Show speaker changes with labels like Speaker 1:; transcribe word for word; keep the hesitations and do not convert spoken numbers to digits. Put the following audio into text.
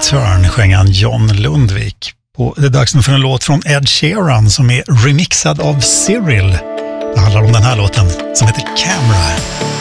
Speaker 1: Return sjöng han John Lundvik. Och det är dags nu för en låt från Ed Sheeran som är remixad av Cyril. Det handlar om den här låten som heter Camera.